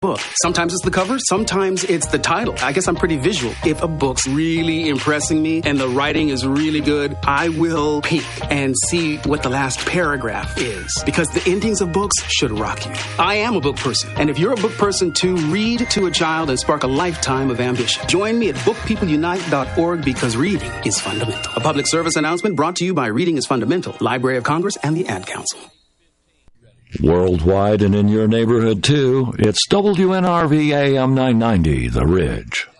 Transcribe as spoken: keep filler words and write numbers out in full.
book. Sometimes it's the cover, sometimes it's the title. I guess I'm pretty visual. If a book's really impressing me and the writing is really good, I will peek and see what the last paragraph is, because the endings of books should rock you. I am a book person, and if you're a book person too, read to a child and spark a lifetime of ambition. Join me at book people unite dot org, because reading is fundamental. A public service announcement brought to you by Reading is Fundamental, Library of Congress, and the Ad Council. Worldwide and in your neighborhood, too, it's W N R V A M nine ninety, The Ridge.